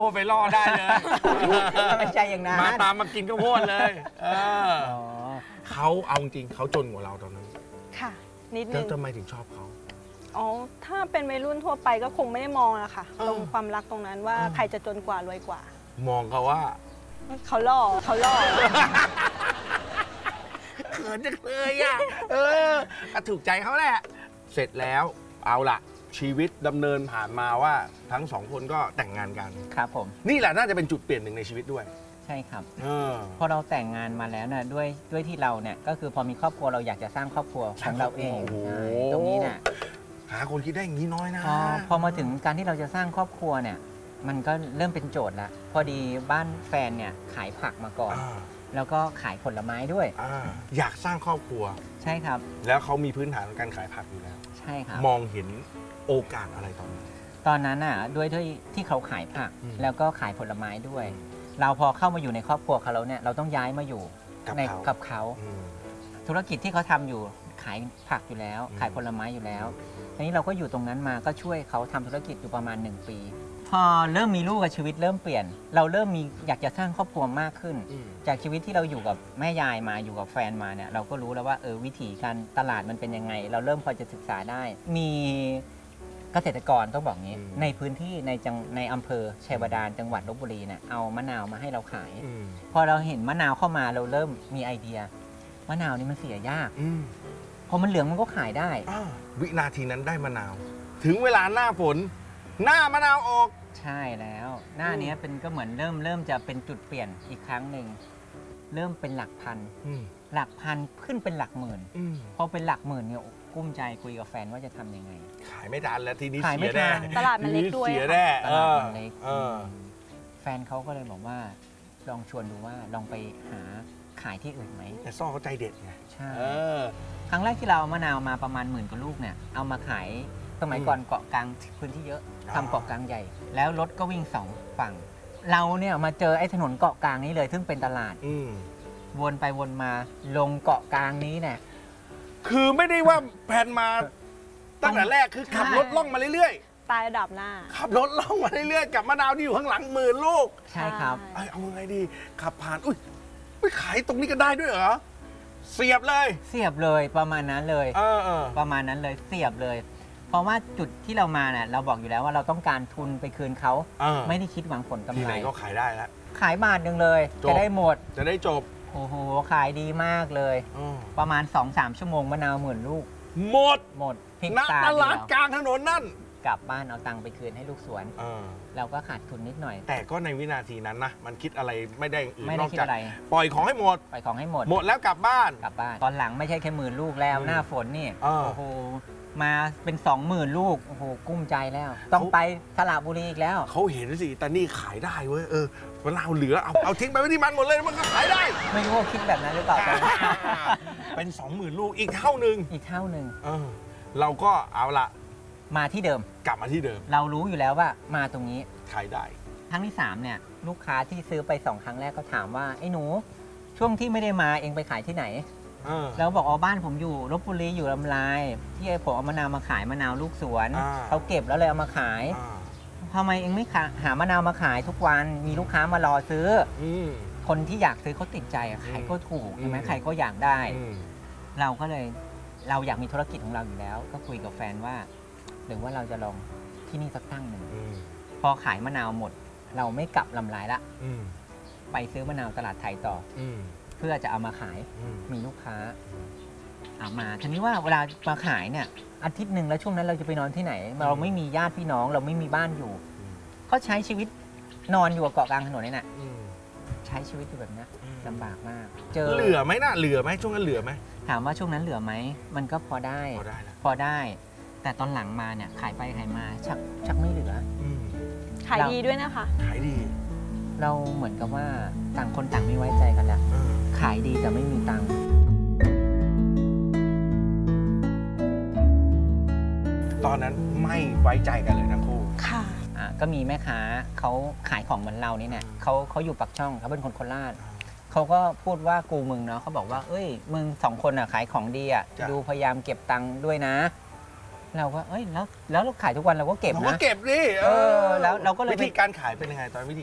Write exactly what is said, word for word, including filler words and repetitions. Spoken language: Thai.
โอ้ไปล่อได้เลยไม่ใช่อย่างนั้นมาตามมากินข้าวโพดเลยเออเขาเอาจริงเขาจนกว่าเราตอนนั้นค่ะนิดนึงแล้วทำไมถึงชอบเขาอ๋อถ้าเป็นวัยรุ่นทั่วไปก็คงไม่ได้มองอะค่ะตรงความรักตรงนั้นว่าใครจะจนกว่ารวยกว่ามองเขาว่าเขาล่อเขาล่อเขินจังเลยอ่ะเออถูกใจเขาแหละเสร็จแล้วเอาล่ะชีวิตดำเนินผ่านมาว่าทั้งสองคนก็แต่งงานกันครับผมนี่แหละน่าจะเป็นจุดเปลี่ยนหนึ่งในชีวิตด้วยใช่ครับออพอเราแต่งงานมาแล้วนะด้วยด้วยที่เราเนี่ยก็คือพอมีครอบครัวเราอยากจะสร้างครอบครัวของเราเองตรงนี้เนี่ยหาคนคิดได้อย่างนี้น้อยนะพอพอมาถึงการที่เราจะสร้างครอบครัวเนี่ยมันก็เริ่มเป็นโจทย์ละพอดีบ้านแฟนเนี่ยขายผักมาก่อนแล้วก็ขายผลไม้ด้วยออยากสร้างครอบครัวใช่ครับแล้วเขามีพื้นฐานการขายผักอยู่แล้วใช่ครับมองเห็นโอกาสอะไรตอนนั้นตอนนั้นอ่ะด้วยด้วยที่เขาขายผักแล้วก็ขายผลไม้ด้วยเราพอเข้ามาอยู่ในครอบครัวเขาแล้วเนี่ยเราต้องย้ายมาอยู่ในกับเขาธุรกิจที่เขาทำอยู่ขายผักอยู่แล้วขายผลไม้อยู่แล้วทีนี้เราก็อยู่ตรงนั้นมาก็ช่วยเขาทำธุรกิจอยู่ประมาณหนึ่งปีพอเริ่มมีลูกกับชีวิตเริ่มเปลี่ยนเราเริ่มมีอยากจะสร้างครอบครัวมากขึ้นจากชีวิตที่เราอยู่กับแม่ยายมาอยู่กับแฟนมาเนี่ยเราก็รู้แล้วว่าเออวิถีการตลาดมันเป็นยังไงเราเริ่มพอจะศึกษาได้มีเกษตรกรต้องบอกงี้ในพื้นที่ในจังในอำเภอชัยบาดาลจังหวัดลพบุรีเนี่ยเอามะนาวมาให้เราขายพอเราเห็นมะนาวเข้ามาเราเริ่มมีไอเดียมะนาวนี่มันเสียยากพอมันเหลืองมันก็ขายได้วินาทีนั้นได้มะนาวถึงเวลาหน้าฝนหน้ามะนาวออกใช่แล้วหน้านี้เป็นก็เหมือนเริ่มเริ่มจะเป็นจุดเปลี่ยนอีกครั้งหนึ่งเริ่มเป็นหลักพันหลักพันขึ้นเป็นหลักหมื่นพอเป็นหลักหมื่นเนี่ยกุ้มใจคุยกับแฟนว่าจะทำยังไงขายไม่ทันแล้วทีนี้เสียแน่ตลาดมันเล็กด้วยเสียแน่ตลาดมันเล็กแฟนเขาก็เลยบอกว่าลองชวนดูว่าลองไปหาขายที่อื่นไหมแต่ซ่อเขาใจเด็ดไงใช่ครั้งแรกที่เราเอามะนาวมาประมาณหมื่นกว่าลูกเนี่ยเอามาขายสมัยก่อนเกาะกลางพื้นที่เยอะทำเกาะกลางใหญ่แล้วรถก็วิ่งสองฝั่งเราเนี่ยมาเจอไอ้ถนนเกาะกลางนี้เลยซึ่งเป็นตลาดวนไปวนมาลงเกาะกลางนี้เนี่ยคือไม่ได้ว่าแผนมาตั้งแต่แรกคือขับรถล่องมาเรื่อยๆตายระดับหน้าขับรถล่องมาเรื่อยๆกับมะนาวที่อยู่ข้างหลังหมื่นลูกใช่ครับเอาไงดีขับผ่านอุ้ยไปขายตรงนี้ก็ได้ด้วยเหรอเสียบเลยเสียบเลยประมาณนั้นเลยประมาณนั้นเลยเสียบเลยเพราะว่าจุดที่เรามาเนี่ยเราบอกอยู่แล้วว่าเราต้องการทุนไปคืนเขาไม่ได้คิดหวังผลกำไรที่ไหนก็ขายได้แล้วขายบาทหนึ่งเลยจะได้หมดจะได้จบโอ้โหขายดีมากเลยประมาณ สองถึงสาม ชั่วโมงมะนาวหมื่นลูกหมดหมดพริกตาตลาดกลางถนนนั่นกลับบ้านเอาตังค์ไปคืนให้ลูกสวนเราก็ขาดทุนนิดหน่อยแต่ก็ในวินาทีนั้นนะมันคิดอะไรไม่ได้อื่นนอกจากปล่อยของให้หมดปล่อยของให้หมดหมดแล้วกลับบ้านกลับบ้านตอนหลังไม่ใช่แค่หมื่นลูกแล้วหน้าฝนนี่โอ้โหมาเป็นสองหมื่นลูกโอ้โหกุ้มใจแล้วต้องไปสระบุรีอีกแล้วเขาเห็นสิแต่นี่ขายได้เว้ยเออเวลาเหลือเอาเอาทิ้งไปไว้ที่มันหมดเลยมันก็ขายได้ไม่รู้ว่าคิดแบบนั้นหรือเปล่าเป็นสองหมื่นลูกอีกเท่านึงอีกเท่านึงเออเราก็เอาละมาที่เดิมกลับมาที่เดิมเรารู้อยู่แล้วว่ามาตรงนี้ขายได้ครั้งที่สามเนี่ยลูกค้าที่ซื้อไปสองครั้งแรกก็ถามว่าไอ้หนูช่วงที่ไม่ได้มาเองไปขายที่ไหนแล้วบอกอ๋อบ้านผมอยู่ลพบุรีอยู่ลำลายที่ไอ้ผมเอามะนาวมาขายมะนาวลูกสวนเขาเก็บแล้วเลยเอามาขายทำไมเองไม่หามะนาวมาขายทุกวันมีลูกค้ามารอซื้อคนที่อยากซื้อเขาติดใจใครก็ถูกใช่ไหมใครก็อยากได้เราก็เลยเราอยากมีธุรกิจของเราอยู่แล้วก็คุยกับแฟนว่าหรือว่าเราจะลองที่นี่สักตั้งหนึ่งพอขายมะนาวหมดเราไม่กลับลำลายละไปซื้อมะนาวตลาดไทยต่อเพื่อจะเอามาขายมีลูกค้าเอามาทีนี้ว่าเวลามาขายเนี่ยอาทิตย์หนึ่งแล้วช่วงนั้นเราจะไปนอนที่ไหนเราไม่มีญาติพี่น้องเราไม่มีบ้านอยู่ก็ใช้ชีวิตนอนอยู่กับเกาะกลางถนนนี่แหละใช้ชีวิตอยู่แบบนี้ลำบากมากเจอเหลือไหมน่ะเหลือไหมช่วงนั้นเหลือไหมถามว่าช่วงนั้นเหลือไหมมันก็พอได้พอได้พอได้แต่ตอนหลังมาเนี่ยขายไปขายมาชักชักไม่เหลือขายดีด้วยนะคะขายดีเราเหมือนกับว่าต่างคนต่างไม่ไว้ใจกันแล้วขายดีแต่ไม่มีตังค์ตอนนั้นไม่ไว้ใจกันเลยทั้งคู่ค่ะก็มีแม่ค้าเขาขายของเหมือนเรานี่เนี่ยเขาเขาอยู่ปักช่องเขาเป็นคนโคราชเขาก็พูดว่ากูมึงเนาะเขาบอกว่าเอ้ยมึงสองคนอ่ะขายของดีอ่ะดูพยายามเก็บตังค์ด้วยนะเราก็เอ้ยแล้วแล้วเราขายทุกวันเราก็เก็บเราก็นะเก็บดิเออแล้วเราก็เลยวิธีการขายเป็นยังไงตอนวิธี